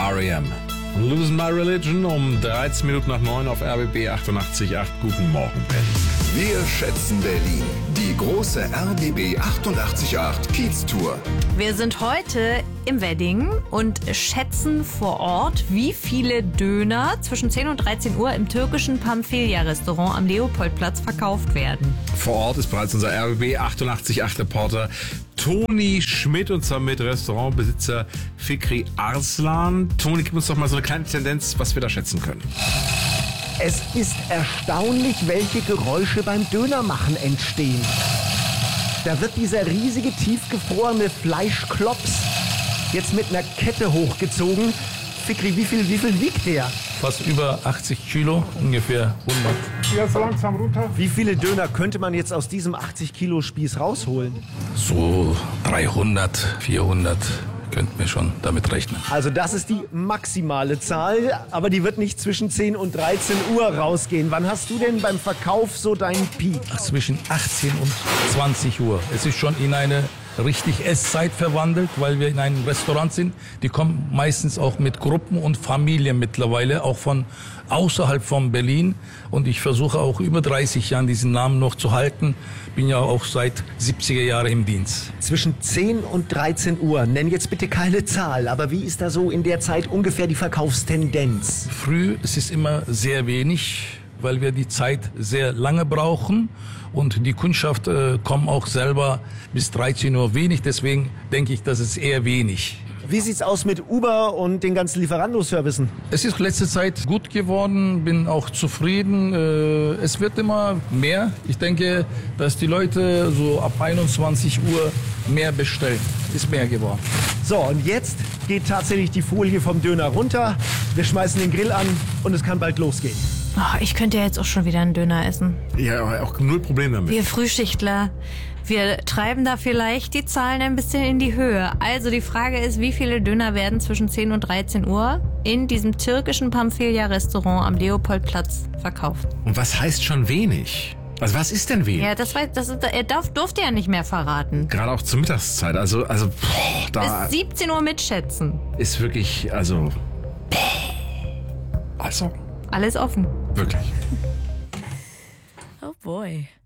R.E.M. Losing My Religion um 13 Minuten nach 9 auf RBB 88.8. Guten Morgen, Berlin. Wir schätzen Berlin. Die große RBB 88.8 Kiez-Tour. Wir sind heute im Wedding und schätzen vor Ort, wie viele Döner zwischen 10 und 13 Uhr im türkischen Pamphylia-Restaurant am Leopoldplatz verkauft werden. Vor Ort ist bereits unser RBB 88.8 Reporter Toni Schmidt und zwar mit Restaurantbesitzer Fikri Arslan. Toni, gib uns doch mal so eine kleine Tendenz, was wir da schätzen können. Es ist erstaunlich, welche Geräusche beim Dönermachen entstehen. Da wird dieser riesige, tiefgefrorene Fleischklops jetzt mit einer Kette hochgezogen. Fikri, wie viel wiegt der? Fast über 80 Kilo, ungefähr 100. Jetzt langsam runter. Wie viele Döner könnte man jetzt aus diesem 80 Kilo Spieß rausholen? So 300, 400 könnten wir schon damit rechnen. Also das ist die maximale Zahl, aber die wird nicht zwischen 10 und 13 Uhr rausgehen. Wann hast du denn beim Verkauf so deinen Peak? Zwischen 18 und 20 Uhr. Es ist schon in eine richtig Esszeit verwandelt, weil wir in einem Restaurant sind. Die kommen meistens auch mit Gruppen und Familien mittlerweile, auch von außerhalb von Berlin. Und ich versuche auch über 30 Jahren diesen Namen noch zu halten. Bin ja auch seit 70er Jahren im Dienst. Zwischen 10 und 13 Uhr. Nenn jetzt bitte keine Zahl, aber wie ist da so in der Zeit ungefähr die Verkaufstendenz? Früh es ist immer sehr wenig, weil wir die Zeit sehr lange brauchen. Und die Kundschaft kommt auch selber bis 13 Uhr wenig. Deswegen denke ich, das ist eher wenig. Wie sieht's aus mit Uber und den ganzen Lieferando-Servicen? Es ist letzte Zeit gut geworden, bin auch zufrieden. Es wird immer mehr. Ich denke, dass die Leute so ab 21 Uhr mehr bestellen. Ist mehr geworden. So, und jetzt geht tatsächlich die Folie vom Döner runter. Wir schmeißen den Grill an und es kann bald losgehen. Oh, ich könnte ja jetzt auch schon wieder einen Döner essen. Ja, aber auch null Problem damit. Wir Frühschichtler, wir treiben da vielleicht die Zahlen ein bisschen in die Höhe. Also die Frage ist, wie viele Döner werden zwischen 10 und 13 Uhr in diesem türkischen Pamphylia-Restaurant am Leopoldplatz verkauft? Und was heißt schon wenig? Also was ist denn wenig? Ja, er durfte ja nicht mehr verraten. Gerade auch zur Mittagszeit. Also da Bis 17 Uhr mitschätzen. ist wirklich, also Alles offen. wirklich. Oh boy.